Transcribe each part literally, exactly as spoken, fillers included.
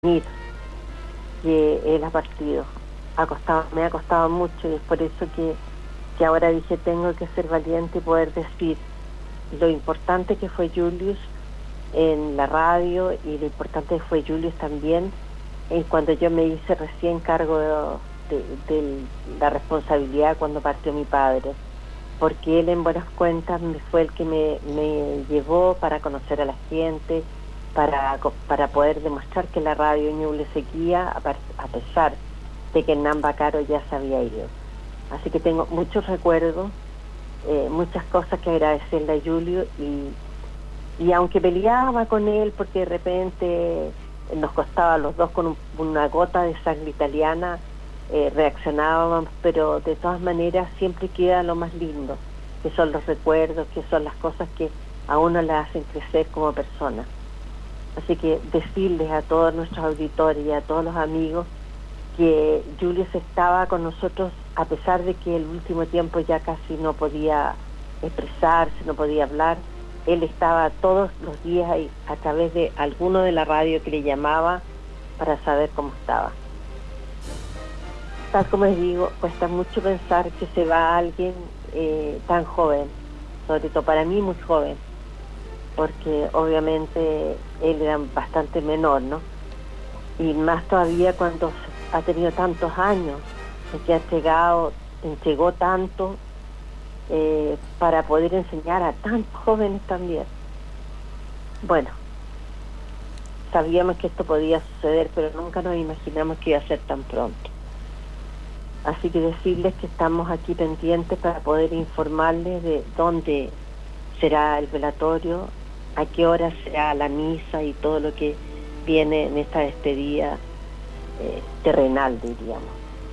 asumir que él ha partido. Ha costado, me ha costado mucho y es por eso que, que ahora dije tengo que ser valiente y poder decir lo importante que fue Julius en la radio y lo importante que fue Julius también en cuando yo me hice recién cargo de, de, de la responsabilidad cuando partió mi padre, porque él en buenas cuentas fue el que me, me llevó para conocer a la gente, para, para poder demostrar que la radio Ñuble seguía a, a pesar de que Hernán Bacaro ya se había ido. Así que tengo muchos recuerdos, eh, muchas cosas que agradecerle a Julio y, y aunque peleaba con él porque de repente nos costaba a los dos con un, una gota de sangre italiana, eh, reaccionábamos, pero de todas maneras siempre queda lo más lindo, que son los recuerdos, que son las cosas que a uno le hacen crecer como persona. Así que decirles a todos nuestros auditores y a todos los amigos que Julius estaba con nosotros a pesar de que el último tiempo ya casi no podía expresarse, no podía hablar. Él estaba todos los días ahí, a través de alguno de la radio que le llamaba para saber cómo estaba. Tal como les digo, cuesta mucho pensar que se va alguien eh, tan joven, sobre todo para mí muy joven, porque obviamente él era bastante menor, ¿no? Y más todavía cuando ha tenido tantos años, que ha entregado, entregó tanto eh, para poder enseñar a tantos jóvenes también. Bueno, sabíamos que esto podía suceder, pero nunca nos imaginamos que iba a ser tan pronto. Así que decirles que estamos aquí pendientes para poder informarles de dónde será el velatorio, a qué hora será la misa y todo lo que viene en esta despedida eh, terrenal, diríamos.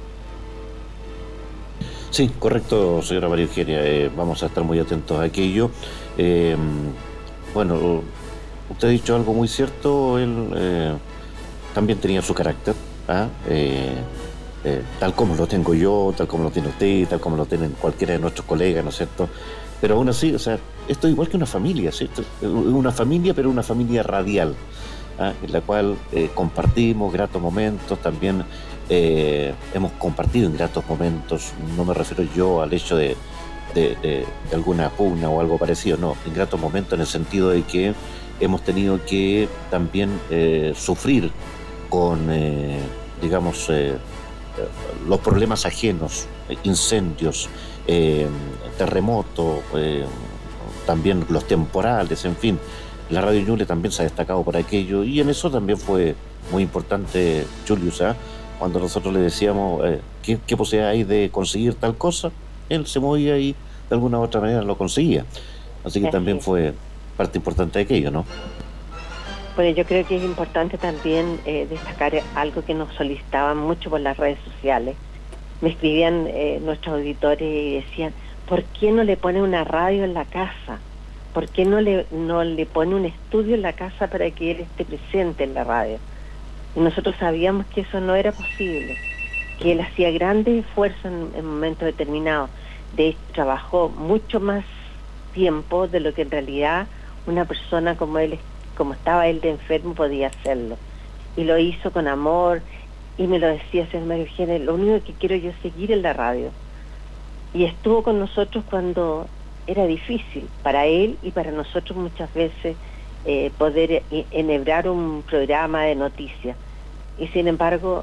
Sí, correcto, señora María Eugenia, eh, vamos a estar muy atentos a aquello. Eh, bueno, usted ha dicho algo muy cierto, él eh, también tenía su carácter, ¿ah? eh, eh, tal como lo tengo yo, tal como lo tiene usted, tal como lo tienen cualquiera de nuestros colegas, ¿no es cierto? Pero aún así, o sea, esto es igual que una familia, ¿cierto? Una familia, pero una familia radial, ¿ah? En la cual eh, compartimos gratos momentos, también eh, hemos compartido en gratos momentos, no me refiero yo al hecho de, de, de, de alguna pugna o algo parecido, no, en gratos momentos en el sentido de que hemos tenido que también eh, sufrir con, eh, digamos, eh, los problemas ajenos, incendios, eh, terremotos, eh, también los temporales, en fin. La radio Ñuble también se ha destacado por aquello y en eso también fue muy importante Julius, ¿eh? Cuando nosotros le decíamos eh, ¿qué, qué posibilidad hay de conseguir tal cosa, él se movía y de alguna u otra manera lo conseguía. Así que Así también es. fue parte importante de aquello, ¿no? Bueno, yo creo que es importante también eh, destacar algo que nos solicitaban mucho por las redes sociales. Me escribían eh, nuestros auditores y decían, ¿por qué no le pone una radio en la casa? ¿Por qué no le, no le pone un estudio en la casa para que él esté presente en la radio? Y nosotros sabíamos que eso no era posible, que él hacía grandes esfuerzos en, en momentos determinados. De hecho, trabajó mucho más tiempo de lo que en realidad una persona como él, como estaba él de enfermo, podía hacerlo. Y lo hizo con amor, y me lo decía, señor María Eugenia, lo único que quiero yo es seguir en la radio. Y estuvo con nosotros cuando era difícil para él y para nosotros muchas veces eh, poder enhebrar un programa de noticias. Y sin embargo,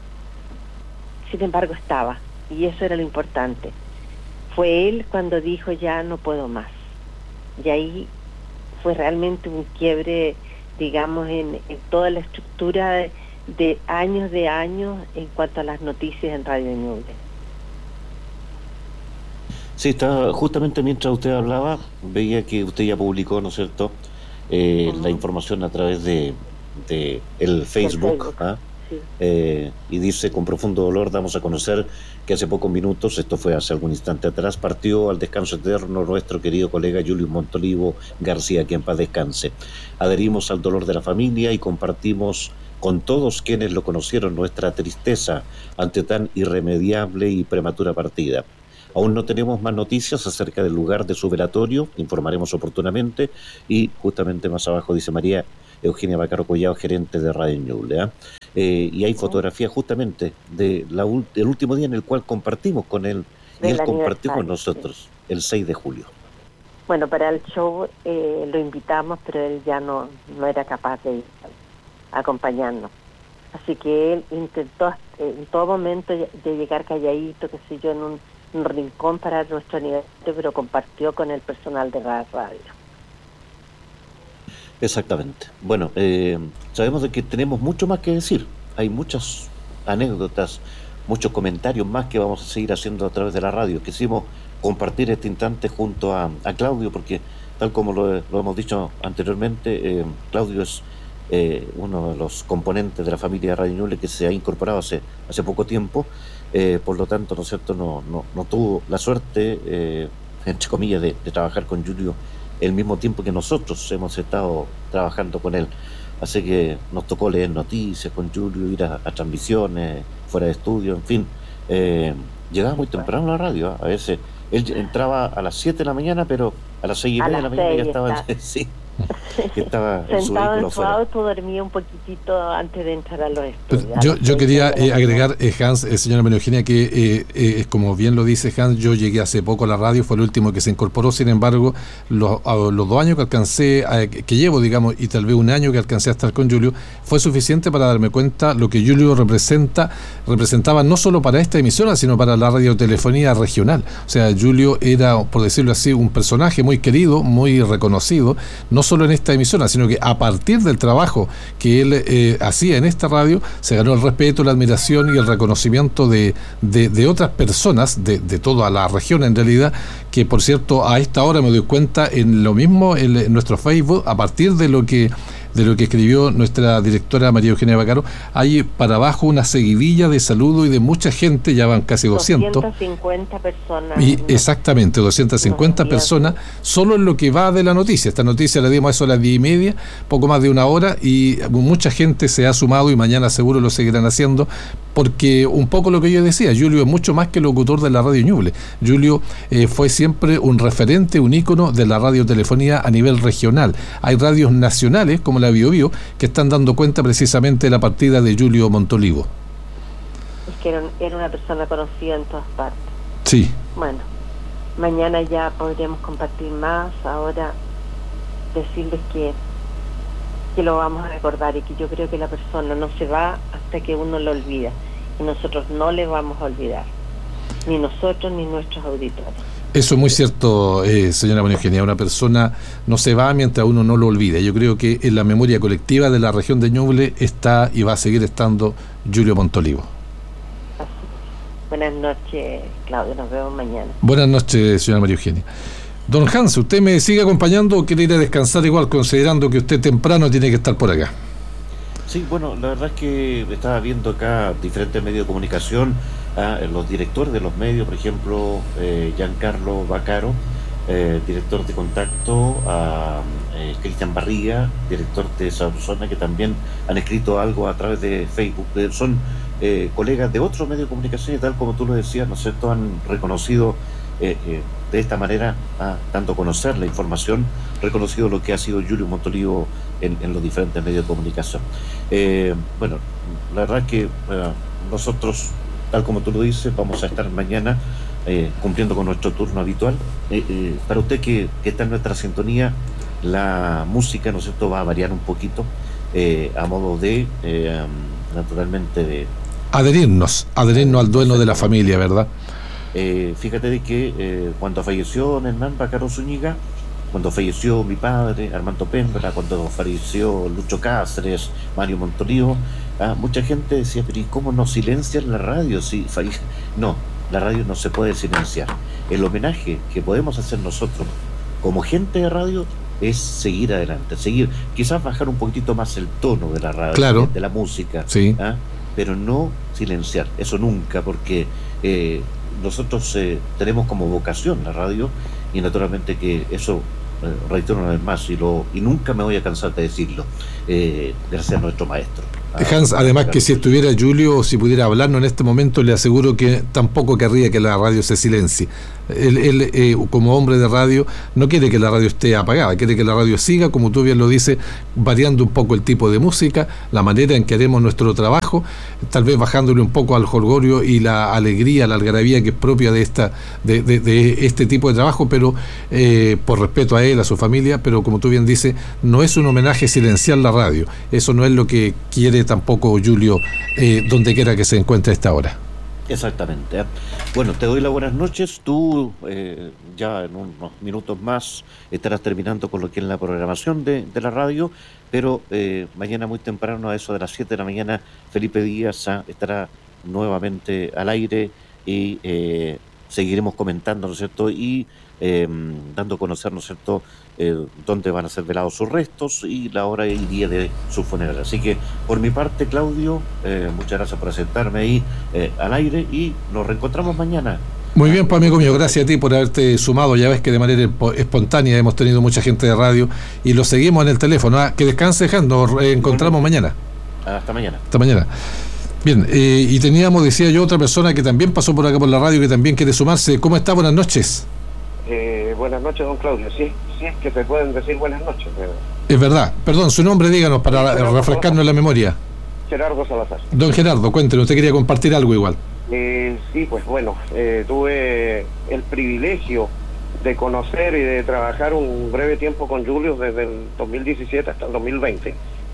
sin embargo estaba, y eso era lo importante. Fue él cuando dijo ya no puedo más. Y ahí fue realmente un quiebre, digamos, en, en toda la estructura de, de años de años en cuanto a las noticias en Radio Ñuble. Sí, estaba, justamente mientras usted hablaba, veía que usted ya publicó, ¿no es cierto?, eh, Uh-huh. la información a través de, de el Facebook, Facebook. ¿ah? Sí. Eh, y dice, con profundo dolor damos a conocer que hace pocos minutos, esto fue hace algún instante atrás, partió al descanso eterno nuestro querido colega Julius Montolivo García, que en paz descanse. Adherimos al dolor de la familia y compartimos con todos quienes lo conocieron nuestra tristeza ante tan irremediable y prematura partida. Aún no tenemos más noticias acerca del lugar de su velatorio, informaremos oportunamente. Y justamente más abajo dice María, Eugenia Vaccaro Collado, gerente de Radio Ñuble. ¿eh? Eh, y hay fotografías justamente de la, del último día en el cual compartimos con él, y él compartió con nosotros, sí. El seis de julio. Bueno, para el show eh, lo invitamos, pero él ya no, no era capaz de ir a acompañarnos. Así que él intentó eh, en todo momento de llegar calladito, qué sé yo, en un, un rincón para nuestro aniversario, pero compartió con el personal de la radio. Exactamente. Bueno, eh, sabemos de que tenemos mucho más que decir. Hay muchas anécdotas, muchos comentarios más que vamos a seguir haciendo a través de la radio. Quisimos compartir este instante junto a, a Claudio, porque tal como lo, lo hemos dicho anteriormente, eh, Claudio es eh, uno de los componentes de la familia de Radio Ñuble que se ha incorporado hace, hace poco tiempo, eh, por lo tanto, ¿no es cierto?, no, no, no tuvo la suerte, eh, entre comillas, de, de trabajar con Julio el mismo tiempo que nosotros hemos estado trabajando con él. Así que nos tocó leer noticias con Julio, ir a, a transmisiones, fuera de estudio, en fin. Eh, llegaba muy temprano a la radio, ¿eh? A veces él entraba a las siete de la mañana, pero a las seis y media de la mañana ya estaba, sí, que estaba en su sentado vehículo en su fuera. auto, dormía un poquitito antes de entrar a los estudios. Yo, yo quería eh, agregar, eh, Hans, eh, señora María Eugenia, que eh, eh, como bien lo dice Hans, yo llegué hace poco a la radio, fue el último que se incorporó. Sin embargo, los, a, los dos años que alcancé, a, que llevo, digamos, y tal vez un año que alcancé a estar con Julio, fue suficiente para darme cuenta lo que Julio representa, representaba no solo para esta emisora, sino para la radiotelefonía regional. O sea, Julio era, por decirlo así, un personaje muy querido, muy reconocido, no solo en esta emisora, sino que a partir del trabajo que él eh, hacía en esta radio, se ganó el respeto, la admiración y el reconocimiento de, de, de otras personas, de, de toda la región en realidad, que por cierto a esta hora me doy cuenta en lo mismo en, en nuestro Facebook, a partir de lo que de lo que escribió nuestra directora María Eugenia Vaccaro, hay para abajo una seguidilla de saludos y de mucha gente, ya van casi doscientos. doscientas cincuenta personas. Y exactamente, doscientas cincuenta personas, solo en lo que va de la noticia. Esta noticia la dimos a eso a las diez y media, poco más de una hora, y mucha gente se ha sumado y mañana seguro lo seguirán haciendo, porque un poco lo que yo decía, Julio es mucho más que locutor de la Radio Ñuble. Julio eh, fue siempre un referente, un ícono de la radiotelefonía a nivel regional. Hay radios nacionales, como la Bio Bio, que están dando cuenta precisamente de la partida de Julio Montolivo. Es que era, era una persona conocida en todas partes. Sí. Bueno, mañana ya podremos compartir más. Ahora decirles que que lo vamos a recordar y que yo creo que la persona no se va hasta que uno lo olvida, y nosotros no le vamos a olvidar, ni nosotros ni nuestros auditores. Eso es muy cierto, eh, señora María Eugenia. Una persona no se va mientras uno no lo olvide. Yo creo que en la memoria colectiva de la región de Ñuble está y va a seguir estando Julio Montolivo. Así. Buenas noches, Claudio, nos vemos mañana. Buenas noches, señora María Eugenia. Don Hans, ¿usted me sigue acompañando o quiere ir a descansar igual, considerando que usted temprano tiene que estar por acá? Sí, bueno, la verdad es que estaba viendo acá diferentes medios de comunicación, ah, los directores de los medios, por ejemplo, eh, Giancarlo Vaccaro, eh, director de Contacto, a eh, Cristian Barriga, director de Sabrosona, que también han escrito algo a través de Facebook. Eh, son eh, colegas de otros medios de comunicación y tal como tú lo decías, ¿no es cierto?, han reconocido eh, eh, de esta manera, a tanto conocer la información, reconocido lo que ha sido Julio Montolivo en, en los diferentes medios de comunicación. Eh, bueno, la verdad es que eh, nosotros, tal como tú lo dices, vamos a estar mañana eh, cumpliendo con nuestro turno habitual. Eh, eh, para usted que, que está en nuestra sintonía, la música, ¿no es cierto?, va a variar un poquito eh, a modo de, eh, naturalmente, de adherirnos, adherirnos al duelo de la familia, ¿verdad? Eh, fíjate de que eh, cuando falleció Hernán Vaccaro Zúñiga, cuando falleció mi padre, Armando Pembra, cuando falleció Lucho Cáceres, Mario Montolivo, ah, mucha gente decía, pero ¿y cómo no silencian la radio? Si falle... No, la radio no se puede silenciar. El homenaje que podemos hacer nosotros como gente de radio es seguir adelante, seguir, quizás bajar un poquitito más el tono de la radio, claro, de la música, sí, ¿ah? Pero no silenciar, eso nunca, porque eh, nosotros eh, tenemos como vocación la radio, y naturalmente que eso, eh, reitero una vez más, y, lo, y nunca me voy a cansar de decirlo, eh, gracias a nuestro maestro. Hans, además que si estuviera Julio o si pudiera hablarnos en este momento, le aseguro que tampoco querría que la radio se silencie. Él, él eh, como hombre de radio, no quiere que la radio esté apagada, quiere que la radio siga, como tú bien lo dices, variando un poco el tipo de música, la manera en que haremos nuestro trabajo, tal vez bajándole un poco al jolgorio y la alegría, la algarabía que es propia de esta de, de, de este tipo de trabajo, pero eh, por respeto a él, a su familia, pero como tú bien dices, no es un homenaje silenciar la radio, eso no es lo que quiere tampoco Julio, eh, donde quiera que se encuentre a esta hora. Exactamente. Bueno, te doy las buenas noches. Tú eh, ya en unos minutos más estarás terminando con lo que es la programación de, de la radio, pero eh, mañana muy temprano, a eso de las siete de la mañana, Felipe Díaz ah, estará nuevamente al aire y eh, seguiremos comentando, ¿no es cierto?, y eh, dando a conocer, ¿no es cierto?, eh, dónde van a ser velados sus restos y la hora y día de su funeral. Así que, por mi parte, Claudio, eh, muchas gracias por aceptarme ahí eh, al aire y nos reencontramos mañana. Muy bien, pues amigo mío, gracias a ti por haberte sumado. Ya ves que de manera espontánea hemos tenido mucha gente de radio y lo seguimos en el teléfono. Ah, que descanse, Jan, nos reencontramos bueno, mañana. Hasta mañana. Hasta mañana. Bien, eh, y teníamos, decía yo, otra persona que también pasó por acá por la radio, que también quiere sumarse. ¿Cómo está? Buenas noches. Eh, buenas noches, don Claudio. Sí, sí es que se pueden decir buenas noches. Pero... Es verdad. Perdón, su nombre, díganos, para Gerardo, refrescarnos la memoria. Gerardo Salazar. Don Gerardo, cuéntenos, usted quería compartir algo igual. Eh, sí, pues bueno, eh, tuve el privilegio de conocer y de trabajar un breve tiempo con Julio desde el dos mil diecisiete hasta el dos mil veinte.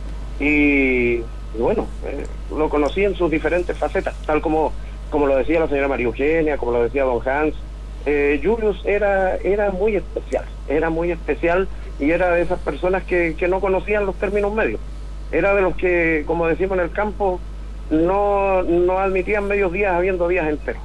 Y bueno, eh, lo conocí en sus diferentes facetas, tal como, como lo decía la señora María Eugenia, como lo decía don Hans. Eh, Julius era era muy especial, era muy especial y era de esas personas que, que no conocían los términos medios. Era de los que, como decimos en el campo, no, no admitían medios días habiendo días enteros.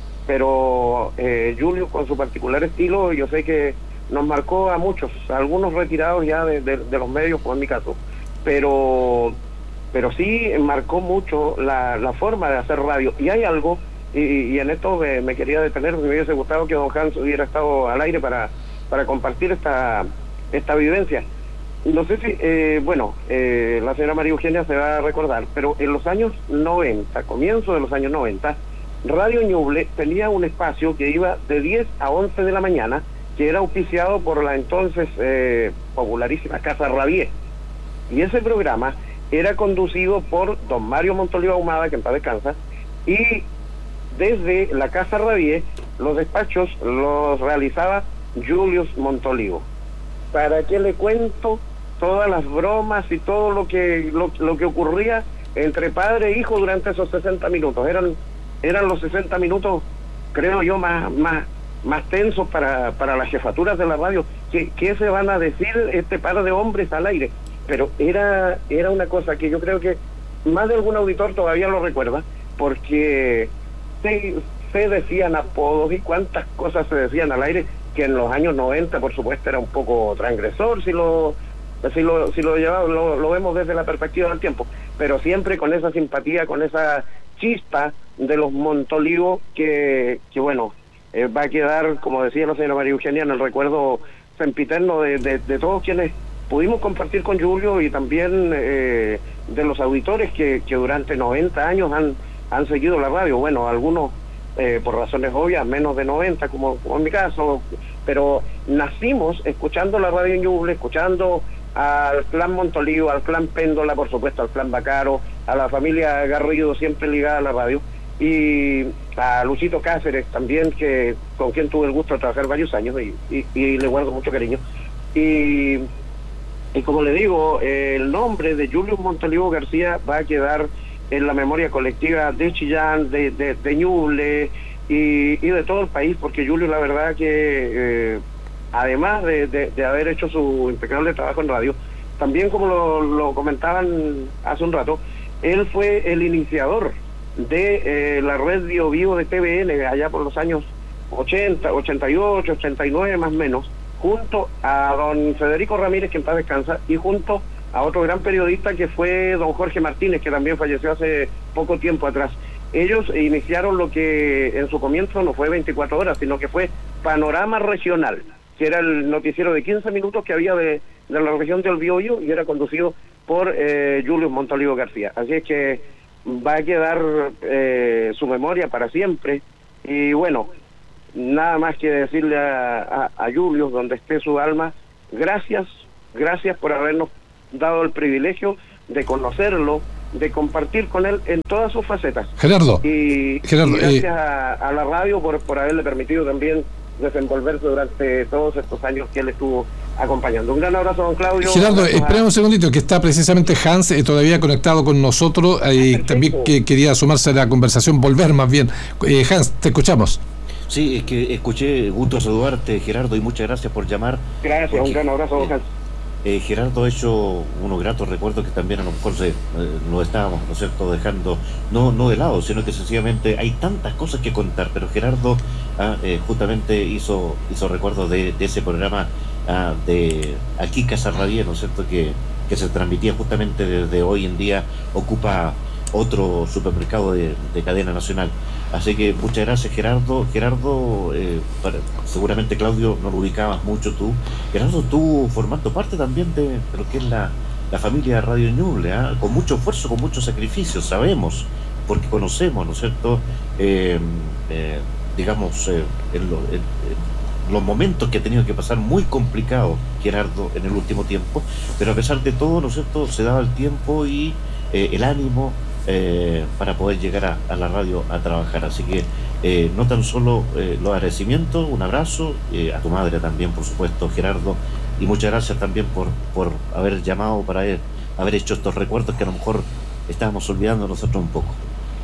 Pero eh, Julius, con su particular estilo, yo sé que nos marcó a muchos, a algunos retirados ya de, de, de los medios, como en mi caso, pero, pero sí marcó mucho la, la forma de hacer radio. Y hay algo... Y, y en esto me, me quería detener, me hubiese gustado que don Hans hubiera estado al aire para, para compartir esta, esta vivencia. No sé si, eh, bueno, eh, la señora María Eugenia se va a recordar, pero en los años noventa, comienzo de los años noventa, Radio Ñuble tenía un espacio que iba de diez a once de la mañana, que era auspiciado por la entonces eh, popularísima Casa Rabié. Y ese programa era conducido por don Mario Montolivo Ahumada, que en paz descansa, y desde la Casa Rabié, los despachos los realizaba Julius Montolivo. ¿Para qué le cuento todas las bromas y todo lo que lo, lo que ocurría entre padre e hijo durante esos sesenta minutos? Eran eran los sesenta minutos, creo yo, más más más tensos para, para las jefaturas de la radio. ¿Qué, qué se van a decir este par de hombres al aire? Pero era, era una cosa que yo creo que más de algún auditor todavía lo recuerda, porque... Se, se decían apodos y cuántas cosas se decían al aire, que en los años noventa, por supuesto, era un poco transgresor si lo si lo, si lo, llevamos, lo, lo vemos desde la perspectiva del tiempo, pero siempre con esa simpatía, con esa chispa de los Montolivo que, que bueno, eh, va a quedar, como decía la señora María Eugenia, en el recuerdo sempiterno de, de, de todos quienes pudimos compartir con Julio y también eh, de los auditores que, que durante noventa años han han seguido la radio. Bueno, algunos eh, por razones obvias, menos de noventa, como, como en mi caso, pero nacimos escuchando la radio Ñuble, escuchando al clan Montolivo, al clan Péndola, por supuesto, al clan Bacaro, a la familia Garrido, siempre ligada a la radio, y a Luchito Cáceres también, que con quien tuve el gusto de trabajar varios años y, y, y le guardo mucho cariño. Y, y como le digo, eh, el nombre de Julius Montolivo García va a quedar en la memoria colectiva de Chillán, de, de, de Ñuble y, y de todo el país, porque Julio, la verdad que eh, además de, de, de haber hecho su impecable trabajo en radio, también, como lo, lo comentaban hace un rato, él fue el iniciador de eh, la red Bio Vivo de T V N allá por los años ochenta, ochenta y ocho, ochenta y nueve más o menos, junto a don Federico Ramírez, que en paz descansa, y junto a otro gran periodista que fue don Jorge Martínez, que también falleció hace poco tiempo atrás. Ellos iniciaron lo que en su comienzo no fue veinticuatro horas, sino que fue Panorama Regional, que que era el noticiero de quince minutos que había de, de la región del Biobío, y era conducido por eh, Julio Montolivo García. Así es que va a quedar eh, su memoria para siempre. Y bueno, nada más que decirle a, a, a Julio, donde esté su alma, gracias, gracias por habernos dado el privilegio de conocerlo, de compartir con él en todas sus facetas. Gerardo, y, Gerardo, y gracias eh, a, a la radio por, por haberle permitido también desenvolverse durante todos estos años que él estuvo acompañando. Un gran abrazo, don Claudio. Gerardo, espera un segundito, que está precisamente Hans eh, todavía conectado con nosotros, y eh, también que quería sumarse a la conversación, volver más bien. Eh, Hans, te escuchamos. Sí, es que escuché, gusto saludarte, Gerardo, y muchas gracias por llamar. Gracias, porque, un gran abrazo, don eh, Hans. Eh, Gerardo ha hecho unos gratos recuerdos que también a lo mejor se, eh, lo estábamos, ¿no es cierto?, dejando, no no de lado, sino que sencillamente hay tantas cosas que contar, pero Gerardo ah, eh, justamente hizo hizo recuerdos de, de ese programa ah, de aquí Casa Radio, ¿no es cierto?, que, que se transmitía justamente desde hoy en día, ocupa otro supermercado de, de cadena nacional. Así que muchas gracias, Gerardo. Gerardo, eh, para, seguramente Claudio no lo ubicabas mucho tú. Gerardo, tú formando parte también de, de lo que es la, la familia de Radio Ñuble, ¿eh? Con mucho esfuerzo, con mucho sacrificio, sabemos, porque conocemos, ¿no es cierto?, eh, eh, digamos, eh, en, lo, en, en los momentos que ha tenido que pasar muy complicado Gerardo en el último tiempo, pero a pesar de todo, ¿no es cierto?, se daba el tiempo y eh, el ánimo Eh, para poder llegar a, a la radio a trabajar. Así que eh, no tan solo eh, los agradecimientos, un abrazo eh, a tu madre también, por supuesto, Gerardo, y muchas gracias también por, por haber llamado, para haber, haber hecho estos recuerdos que a lo mejor estábamos olvidando nosotros un poco.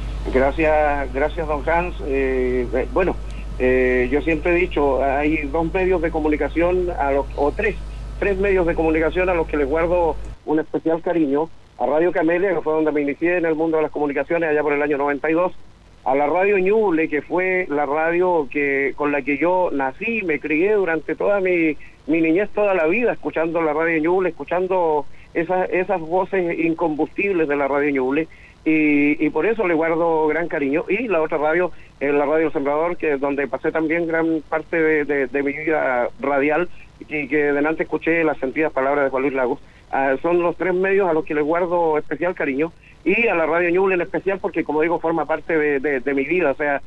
Gracias, gracias don Hans. Eh, bueno, eh, yo siempre he dicho, hay dos medios de comunicación, a los, o tres, tres medios de comunicación a los que les guardo un especial cariño. A Radio Camelia, que fue donde me inicié en el mundo de las comunicaciones allá por el año noventa y dos, a la Radio Ñuble, que fue la radio que con la que yo nací, me crié durante toda mi, mi niñez, toda la vida, escuchando la Radio Ñuble, escuchando esas, esas voces incombustibles de la Radio Ñuble, y, y por eso le guardo gran cariño. Y la otra radio, eh, la Radio Sembrador, que es donde pasé también gran parte de, de, de mi vida radial, y que delante escuché las sentidas palabras de Juan Luis Lagos. Uh, son los tres medios a los que les guardo especial cariño, y a la Radio Ñuble en especial porque, como digo, forma parte de, de, de mi vida. O sea,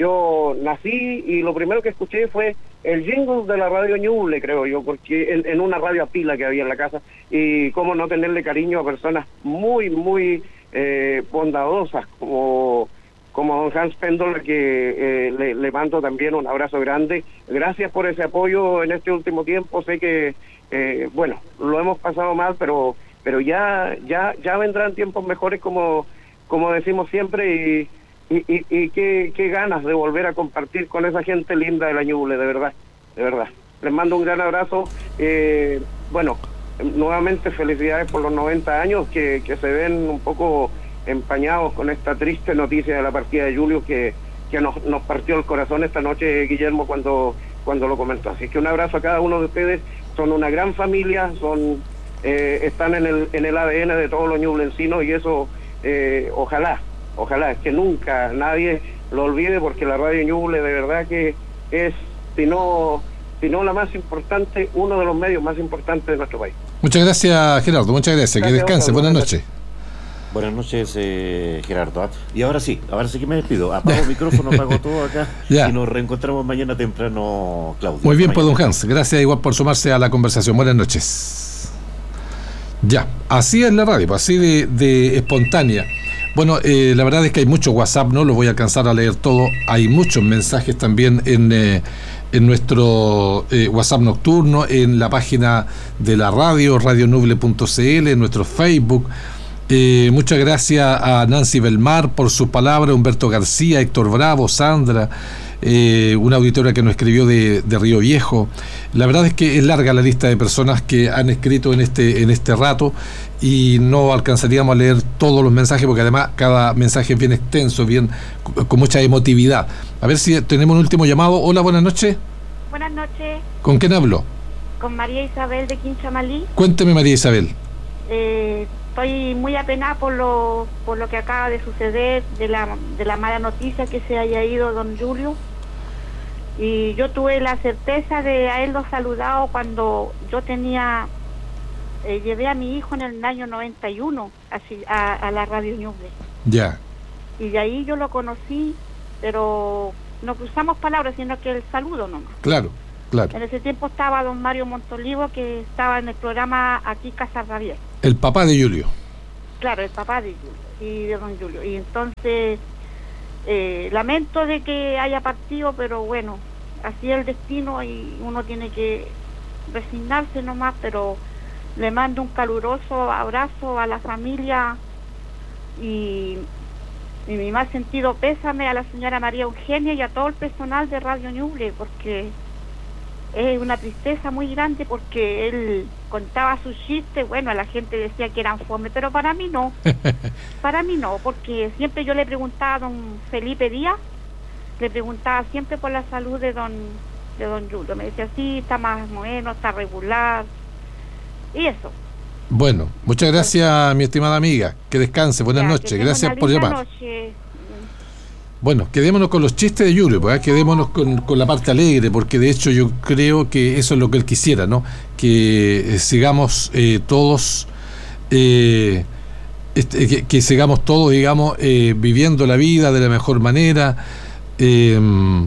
yo nací y lo primero que escuché fue el jingle de la Radio Ñuble, creo yo, porque en, en una radio a pila que había en la casa, y cómo no tenerle cariño a personas muy, muy eh, bondadosas como... como don Hans Pendola, que eh, le, le mando también un abrazo grande. Gracias por ese apoyo en este último tiempo. Sé que, eh, bueno, lo hemos pasado mal, pero pero ya ya ya vendrán tiempos mejores, como como decimos siempre, y, y, y, y qué, qué ganas de volver a compartir con esa gente linda de la Ñuble, de verdad, de verdad. Les mando un gran abrazo. Eh, bueno, nuevamente felicidades por los noventa años, que, que se ven un poco empañados con esta triste noticia de la partida de Julio, que, que nos, nos partió el corazón esta noche, Guillermo, cuando, cuando lo comentó. Así que un abrazo a cada uno de ustedes. Son una gran familia, son eh, están en el en el A D N de todos los ñublencinos, y eso eh, ojalá, ojalá que nunca nadie lo olvide, porque la Radio Ñuble de verdad que es, si no, si no la más importante, uno de los medios más importantes de nuestro país. Muchas gracias, Gerardo, muchas gracias, gracias, que descanse, buenas noches. Buenas noches, eh, Gerardo. ¿eh? Y ahora sí, ahora sí que me despido. Apago el micrófono, apago todo acá ya. Y nos reencontramos mañana temprano, Claudio. Muy bien, pues, mañana. don Hans. Gracias igual por sumarse a la conversación. Buenas noches. Ya, así es la radio, así de, de espontánea. Bueno, eh, la verdad es que hay mucho WhatsApp, no lo voy a alcanzar a leer todo. Hay muchos mensajes también en... Eh, en nuestro eh, WhatsApp nocturno, en la página de la radio, radio ñuble punto c l, en nuestro Facebook. Eh, muchas gracias a Nancy Belmar por sus palabras, Humberto García, Héctor Bravo, Sandra, eh, una auditora que nos escribió de, de Río Viejo. La verdad es que es larga la lista de personas que han escrito en este, en este rato, y no alcanzaríamos a leer todos los mensajes, porque además cada mensaje es bien extenso, bien con mucha emotividad. A ver si tenemos un último llamado. Hola, buenas noches. Buenas noches. ¿Con quién hablo? Con María Isabel de Quinchamalí. Cuénteme, María Isabel. Eh, estoy muy apenada por lo por lo que acaba de suceder, de la de la mala noticia que se haya ido don Julio. Y yo tuve la certeza de haberlo saludado cuando yo tenía, eh, llevé a mi hijo en el año noventa y uno así, a, a la Radio Ñuble. Ya. Y de ahí yo lo conocí, pero no cruzamos palabras, sino que el saludo nomás. Claro, claro. En ese tiempo estaba don Mario Montolivo, que estaba en el programa aquí Casa Rabier. El papá de Julio. Claro, el papá de Julio y de don Julio. Y entonces, eh, lamento de que haya partido, pero bueno, así es el destino y uno tiene que resignarse nomás, pero le mando un caluroso abrazo a la familia y, y mi más sentido pésame a la señora María Eugenia y a todo el personal de Radio Ñuble, porque es una tristeza muy grande, porque él contaba sus chistes, bueno, la gente decía que eran fome, pero para mí no, para mí no, porque siempre yo le preguntaba a don Felipe Díaz, le preguntaba siempre por la salud de don de don Julio, me decía, sí, está más bueno, está regular, y eso. Bueno, muchas gracias, mi estimada amiga, que descanse, buenas ya, noches, gracias por llamar. Noche. Bueno, quedémonos con los chistes de Julio, pues, ¿eh? Quedémonos con, con la parte alegre, porque de hecho yo creo que eso es lo que él quisiera, ¿no? Que eh, sigamos eh, todos, eh, este, que, que sigamos todos, digamos, eh, viviendo la vida de la mejor manera, eh,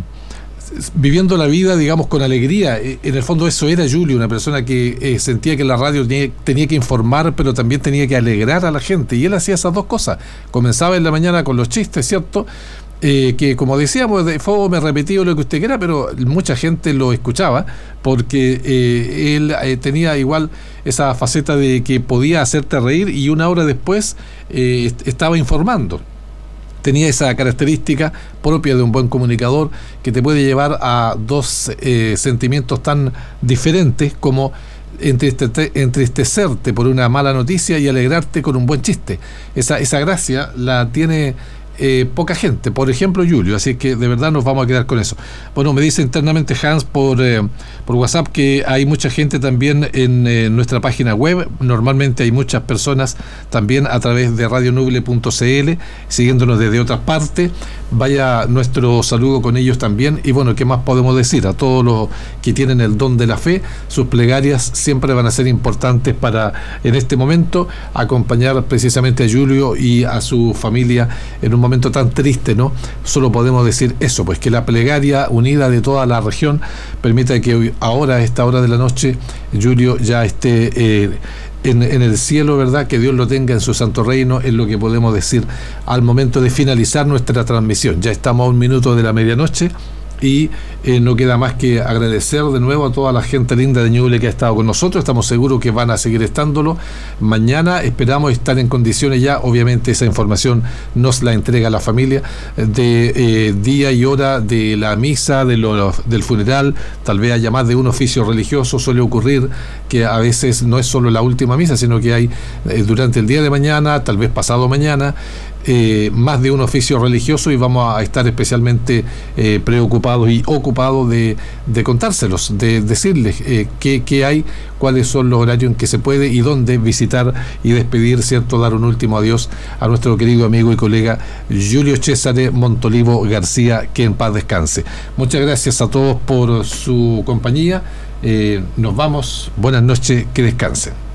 viviendo la vida, digamos, con alegría. En el fondo eso era Julio, una persona que eh, sentía que la radio tenía, tenía que informar, pero también tenía que alegrar a la gente, y él hacía esas dos cosas. Comenzaba en la mañana con los chistes, ¿cierto?, Eh, que como decíamos, de fome, repetido, lo que usted quiera, pero mucha gente lo escuchaba porque eh, él eh, tenía igual esa faceta de que podía hacerte reír y una hora después eh, estaba informando. Tenía esa característica propia de un buen comunicador que te puede llevar a dos eh, sentimientos tan diferentes como Entriste, entristecerte por una mala noticia y alegrarte con un buen chiste. Esa, esa gracia la tiene Eh, poca gente, por ejemplo Julio, así que de verdad nos vamos a quedar con eso. Bueno, me dice internamente Hans por, eh, por WhatsApp que hay mucha gente también en eh, nuestra página web. Normalmente hay muchas personas también a través de radio nuble punto c l siguiéndonos desde otras partes. Vaya nuestro saludo con ellos también. Y bueno, ¿qué más podemos decir? A todos los que tienen el don de la fe, sus plegarias siempre van a ser importantes para, en este momento, acompañar precisamente a Julio y a su familia en un momento tan triste, ¿no? Solo podemos decir eso, pues que la plegaria unida de toda la región permita que hoy, ahora, a esta hora de la noche, Julio ya esté eh, en, en el cielo, ¿verdad? Que Dios lo tenga en su santo reino, es lo que podemos decir al momento de finalizar nuestra transmisión. Ya estamos a un minuto de la medianoche y eh, no queda más que agradecer de nuevo a toda la gente linda de Ñuble que ha estado con nosotros. Estamos seguros que van a seguir estándolo. Mañana esperamos estar en condiciones ya, obviamente esa información nos la entrega la familia, de eh, día y hora de la misa, de lo, del funeral. Tal vez haya más de un oficio religioso. Suele ocurrir que a veces no es solo la última misa, sino que hay eh, durante el día de mañana, tal vez pasado mañana, Eh, más de un oficio religioso, y vamos a estar especialmente eh, preocupados y ocupados de, de contárselos, de decirles eh, qué, qué hay, cuáles son los horarios en que se puede y dónde visitar y despedir, ¿cierto?, dar un último adiós a nuestro querido amigo y colega Julio César Montolivo García, que en paz descanse. Muchas gracias a todos por su compañía. Eh, nos vamos, buenas noches, que descansen.